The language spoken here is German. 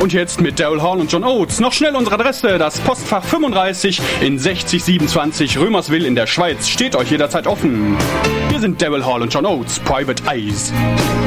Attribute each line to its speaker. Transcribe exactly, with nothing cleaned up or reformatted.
Speaker 1: Und jetzt mit Daryl Hall und John Oates. Noch schnell unsere Adresse, das Postfach fünfunddreißig in sechzig siebenundzwanzig Römerswil in der Schweiz. Steht euch jederzeit offen. Wir sind Daryl Hall und John Oates, Private Eyes.